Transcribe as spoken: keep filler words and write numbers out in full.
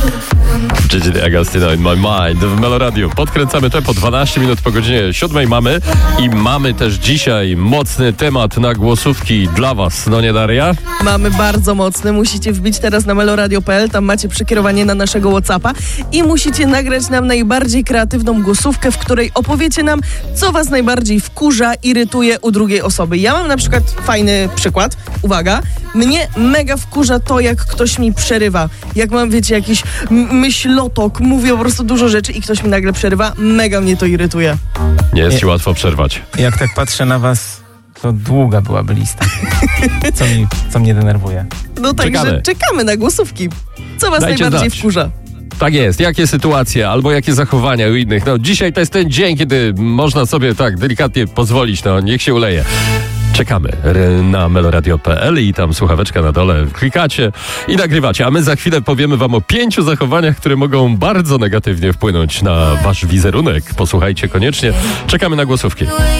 Gigi D'Agostino in my mind w Meloradiu. Podkręcamy tempo, dwanaście minut po godzinie siódmej mamy i mamy też dzisiaj mocny temat na głosówki dla was, no nie Daria? Mamy bardzo mocny, musicie wbić teraz na meloradio kropka p l, tam macie przekierowanie na naszego WhatsAppa i musicie nagrać nam najbardziej kreatywną głosówkę, w której opowiecie nam, co was najbardziej wkurza, irytuje u drugiej osoby. Ja mam na przykład fajny przykład, uwaga, mnie mega wkurza to, jak ktoś mi przerywa, jak mam, wiecie, jakiś m- myślotok, mówię po prostu dużo rzeczy i ktoś mi nagle przerywa, mega mnie to irytuje. Nie jest ci łatwo przerwać. Jak tak patrzę na was, to długa byłaby lista, co, mi, co mnie denerwuje. No także Czekamy. czekamy na głosówki. Co was Dajcie najbardziej znać. wkurza? Tak jest, jakie sytuacje albo jakie zachowania u innych. No dzisiaj to jest ten dzień, kiedy można sobie tak delikatnie pozwolić, no niech się uleje. Czekamy na meloradio kropka p l i tam słuchaweczka na dole klikacie i nagrywacie, a my za chwilę powiemy wam o pięciu zachowaniach, które mogą bardzo negatywnie wpłynąć na wasz wizerunek. Posłuchajcie koniecznie. Czekamy na głosówki.